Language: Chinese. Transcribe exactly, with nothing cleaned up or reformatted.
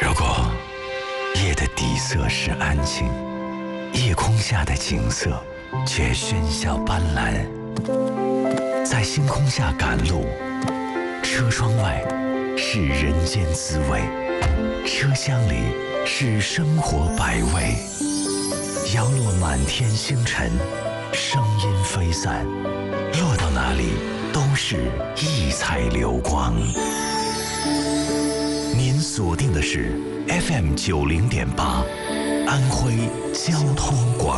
如果夜的底色是安静，夜空下的景色却喧嚣斑斓，在星空下赶路，车窗外是人间滋味，车厢里是生活百味，摇落满天星辰，声音飞散，落到哪里都是异彩流光。您锁定的是 F M 九零点八，安徽交通广